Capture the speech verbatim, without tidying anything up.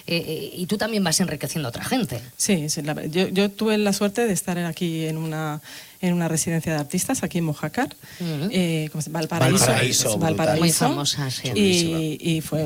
eh, y tú también vas enriqueciendo a otra gente. Sí, sí la, yo, yo tuve la suerte de estar aquí en una, en una residencia de artistas, aquí en Mojácar, uh-huh. eh, ¿cómo se llama? Valparaíso. Valparaíso, Valparaíso. Muy famosa, sí. Y, y fue